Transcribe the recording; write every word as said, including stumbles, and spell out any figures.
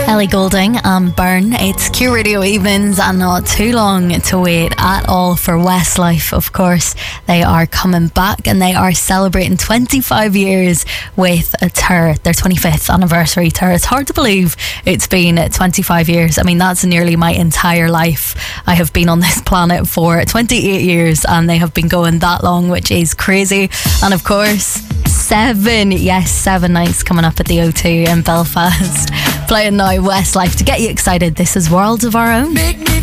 Ellie Goulding and Burn. It's Q Radio Evenings, and not too long to wait at all for Westlife. Of course, they are coming back and they are celebrating twenty-five years with a tour, their twenty-fifth anniversary tour. It's hard to believe it's been twenty-five years. I mean, that's nearly my entire life. I have been on this planet for twenty-eight years and they have been going that long, which is crazy. And of course, seven, yes, seven nights coming up at the O two in Belfast. Playing now Westlife to get you excited. This is World of Our Own.